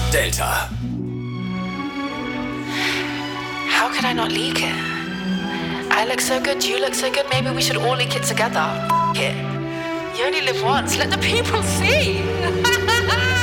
Delta. How could I not leak it? I look so good, you look so good, maybe we should all leak it together. F*** it. You only live once, let the people see.